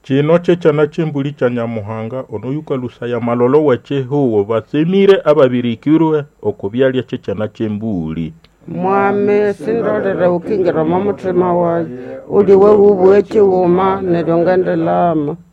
Chino chechana chimbuli cha Nyamuhanga onoyuka lusaya malolo wache huo vasemire ababirikirwe okubyalya chechana chimbuli. Mwame sindolere ukingira mamutima waje uli we ubwechi woma nedongendelama.